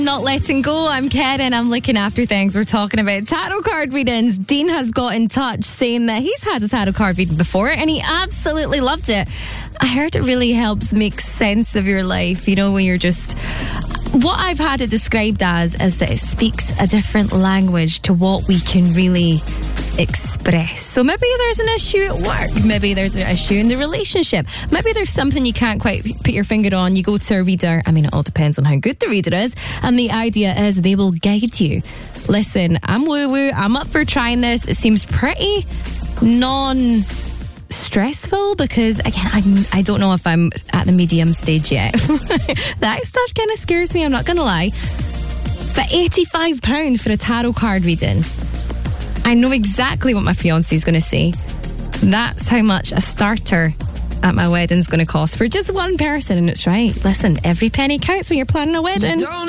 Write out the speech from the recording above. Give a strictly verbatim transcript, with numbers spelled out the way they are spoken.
Not letting go. I'm Karen. I'm looking after things. We're talking about tarot card readings. Dean has got in touch saying that he's had a tarot card reading before and he absolutely loved it. I heard it really helps make sense of your life, you know, when you're just... What I've had it described as is that it speaks a different language to what we can really express. So maybe there's an issue at work, maybe there's an issue in the relationship, maybe there's something you can't quite put your finger on. You go to a reader. I mean, it all depends on how good the reader is, and the idea is they will guide you. Listen, I'm woo woo, I'm up for trying this. It seems pretty non stressful because again I'm, I don't know if I'm at the medium stage yet. That stuff kind of scares me, I'm not gonna lie. But eighty-five pounds for a tarot card reading, I know exactly what my fiancé is going to say. That's how much a starter at my wedding is going to cost for just one person. And it's right, listen, every penny counts when you're planning a wedding.